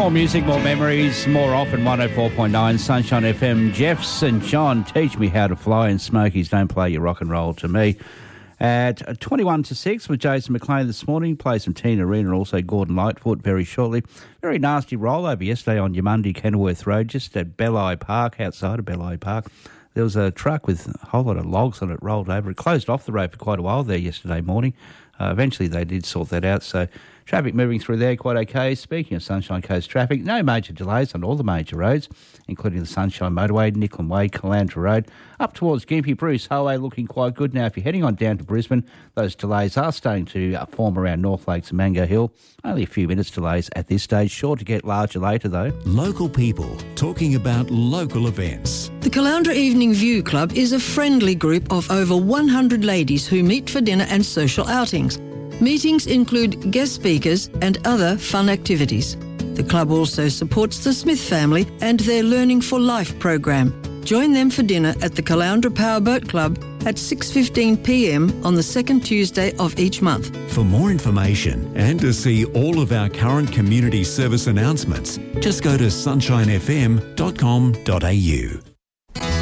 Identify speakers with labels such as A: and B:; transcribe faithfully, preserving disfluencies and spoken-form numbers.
A: More music, more memories, more often. one oh four point nine Sunshine F M. Jeff Saint John, Teach Me How to Fly, and Smokies, Don't Play Your Rock and Roll to Me. At twenty-one to six with Jason McLean this morning. Play some Tina Arena and also Gordon Lightfoot very shortly. Very nasty rollover yesterday on Yamundi, Kenilworth Road, just at Belleye Park, outside of Belleye Park. There was a truck with a whole lot of logs on it rolled over. It closed off the road for quite a while there yesterday morning. Uh, eventually they did sort that out, so traffic moving through there quite okay. Speaking of Sunshine Coast traffic, no major delays on all the major roads, including the Sunshine Motorway, Nicklin Way, Calandra Road. Up towards Gympie Bruce Highway looking quite good. Now, if you're heading on down to Brisbane, those delays are starting to uh, form around North Lakes and Mango Hill. Only a few minutes delays at this stage. Sure to get larger later, though.
B: Local people talking about local events.
C: The Caloundra Evening View Club is a friendly group of over one hundred ladies who meet for dinner and social outings. Meetings include guest speakers and other fun activities. The club also supports the Smith family and their Learning for Life program. Join them for dinner at the Caloundra Powerboat Club at six fifteen p m on the second Tuesday of each month.
B: For more information and to see all of our current community service announcements, just go to sunshine f m dot com dot a u.